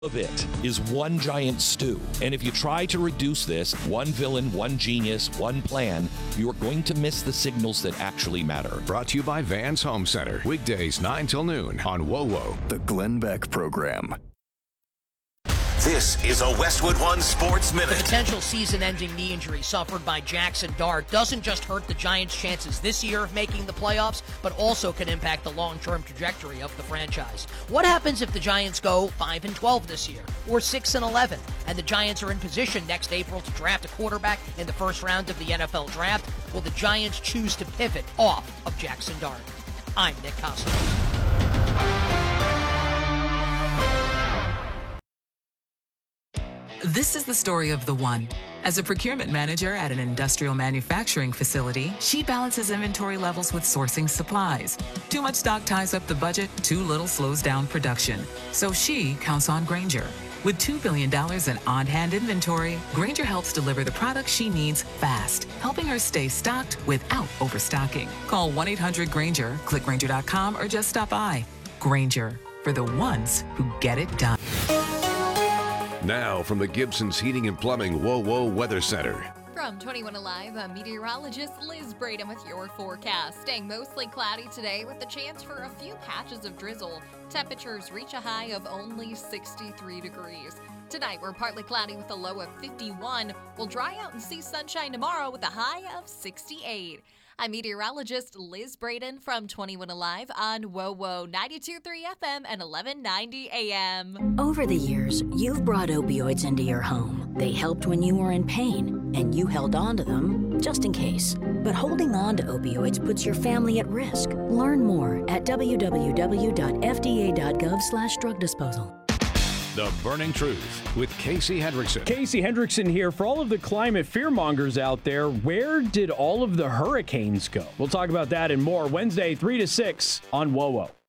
Of it is one giant stew. And if you try to reduce this, one villain, one genius, one plan, you're going to miss the signals that actually matter. Brought to you by Vans Home Center. Weekdays 9 till noon on WoWo. The Glenn Beck Program. This is a Westwood One Sports Minute. The potential season-ending knee injury suffered by Jackson Dart doesn't just hurt the Giants' chances this year of making the playoffs, but also can impact the long-term trajectory of the franchise. What happens if the Giants go 5-12 this year, or 6-11, and the Giants are in position next April to draft a quarterback in the first round of the NFL Draft? Will the Giants choose to pivot off of Jackson Dart? I'm Nick Kostos. This is the story of the one. As a procurement manager at an industrial manufacturing facility, she balances inventory levels with sourcing supplies. Too much stock ties up the budget, too little slows down production. So she counts on Grainger. With $2 billion in on-hand inventory, Grainger helps deliver the products she needs fast, helping her stay stocked without overstocking. Call 1-800-GRAINGER, click Grainger.com, or just stop by. Grainger, for the ones who get it done. Now from the Gibson's Heating and Plumbing WoWo Weather Center. From 21 Alive, I'm meteorologist Liz Braden with your forecast. Staying mostly cloudy today with the chance for a few patches of drizzle. Temperatures reach a high of only 63 degrees. Tonight, we're partly cloudy with a low of 51. We'll dry out and see sunshine tomorrow with a high of 68. I'm meteorologist Liz Braden from 21 Alive on WoWo 92.3 FM and 1190 AM. Over the years, you've brought opioids into your home. They helped when you were in pain, and you held on to them just in case. But holding on to opioids puts your family at risk. Learn more at www.fda.gov/drug disposal. The Burning Truth with Casey Hendrickson. Casey Hendrickson here. For all of the climate fearmongers out there, where did all of the hurricanes go? We'll talk about that and more Wednesday, 3 to 6 on WoWo.